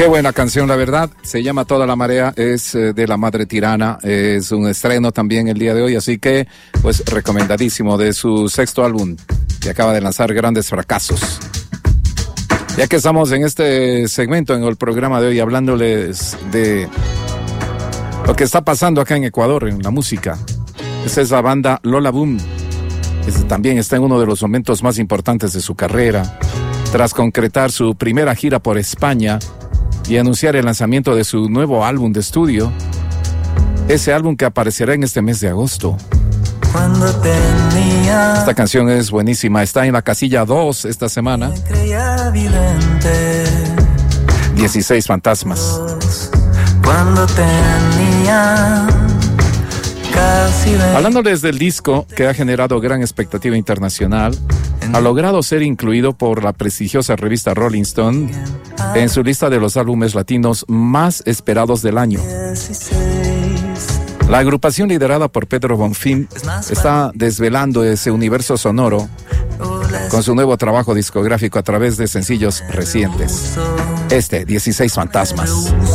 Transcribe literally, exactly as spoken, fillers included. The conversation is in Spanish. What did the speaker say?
Qué buena canción, la verdad. Se llama Toda la Marea, es eh, de La Madre Tirana. Es un estreno también el día de hoy, así que, pues, recomendadísimo, de su sexto álbum, que acaba de lanzar Grandes Fracasos. Ya que estamos en este segmento, en el programa de hoy, hablándoles de lo que está pasando acá en Ecuador, en la música. Esa es la banda Lola Boom. Este también está en uno de los momentos más importantes de su carrera. Tras concretar su primera gira por España y anunciar el lanzamiento de su nuevo álbum de estudio, ese álbum que aparecerá en este mes de agosto. Cuando tenía Esta canción es buenísima, está en la casilla dos esta semana. me creía vidente. dieciséis Fantasmas. Cuando tenía casi veinte. Hablándoles del disco que ha generado gran expectativa internacional, ha logrado ser incluido por la prestigiosa revista Rolling Stone en su lista de los álbumes latinos más esperados del año. La agrupación liderada por Pedro Bonfim está desvelando ese universo sonoro con su nuevo trabajo discográfico a través de sencillos recientes. Este, dieciséis Fantasmas.